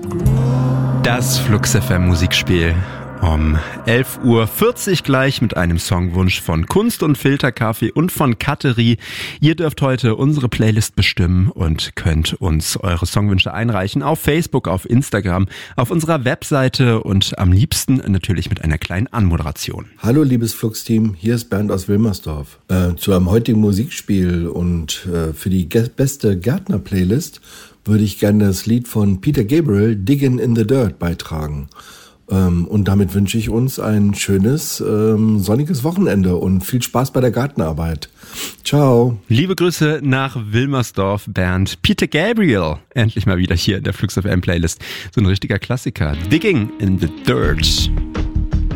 Das Flux FM Musikspiel um 11:40 Uhr gleich mit einem Songwunsch von Kunst und Filterkaffee und von Katterie. Ihr dürft heute unsere Playlist bestimmen und könnt uns eure Songwünsche einreichen auf Facebook, auf Instagram, auf unserer Webseite und am liebsten natürlich mit einer kleinen Anmoderation. Hallo liebes Flux-Team, hier ist Bernd aus Wilmersdorf. Zu einem heutigen Musikspiel und für die beste Gärtner-Playlist würde ich gerne das Lied von Peter Gabriel, Diggin' in the Dirt, beitragen. Und damit wünsche ich uns ein schönes, sonniges Wochenende und viel Spaß bei der Gartenarbeit. Ciao. Liebe Grüße nach Wilmersdorf, Bernd. Peter Gabriel, endlich mal wieder hier in der Flux FM Playlist. So ein richtiger Klassiker. Digging in the Dirt.